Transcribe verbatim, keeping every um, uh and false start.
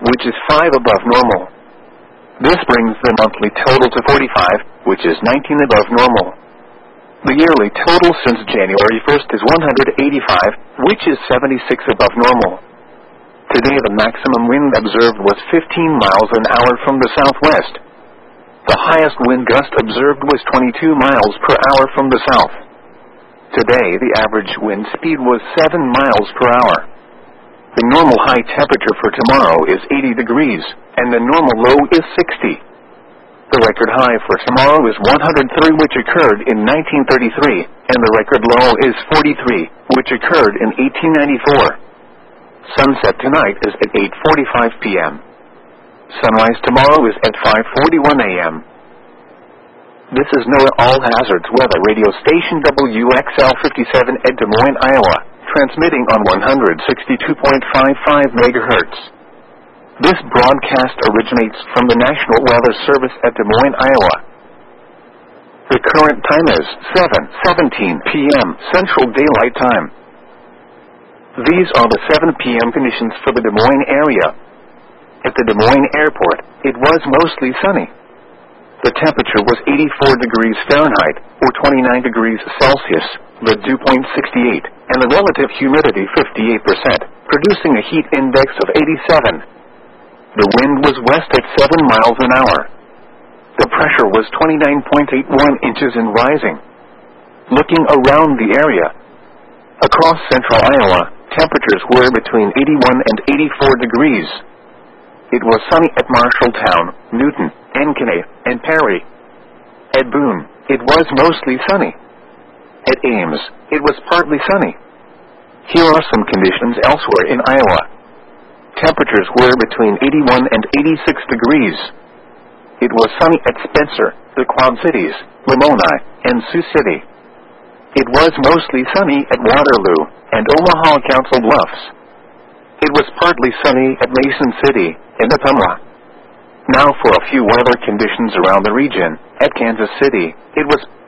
which is five above normal. This brings the monthly total to forty-five, which is nineteen above normal. The yearly total since January first is one hundred eighty-five, which is seventy-six above normal. Today the maximum wind observed was fifteen miles an hour from the southwest. The highest wind gust observed was twenty-two miles per hour from the south. Today the average wind speed was seven miles per hour. The normal high temperature for tomorrow is eighty degrees, and the normal low is sixty. The record high for tomorrow is one hundred three, which occurred in nineteen thirty-three, and the record low is forty-three, which occurred in eighteen ninety-four. Sunset tonight is at eight forty-five p m Sunrise tomorrow is at five forty-one a m This is NOAA All Hazards Weather Radio Station W X L fifty-seven at Des Moines, Iowa, transmitting on one hundred sixty-two point five five megahertz. This broadcast originates from the National Weather Service at Des Moines, Iowa. The current time is seven seventeen p m Central Daylight Time. These are the seven p m conditions for the Des Moines area. At the Des Moines Airport, it was mostly sunny. The temperature was eighty-four degrees Fahrenheit, or twenty-nine degrees Celsius, the dew point sixty-eight, and the relative humidity fifty-eight percent, producing a heat index of eighty-seven. The wind was west at seven miles an hour. The pressure was twenty-nine point eight one inches and rising. Looking around the area, across central Iowa, temperatures were between eighty-one and eighty-four degrees. It was sunny at Marshalltown, Newton, Ankeny, and Perry. At Boone, it was mostly sunny. At Ames, it was partly sunny. Here are some conditions elsewhere in Iowa. Temperatures were between eighty-one and eighty-six degrees. It was sunny at Spencer, the Quad Cities, Lamoni, and Sioux City. It was mostly sunny at Waterloo and Omaha Council Bluffs. It was partly sunny at Mason City and Ottumwa. Now for a few weather conditions around the region. At Kansas City, it was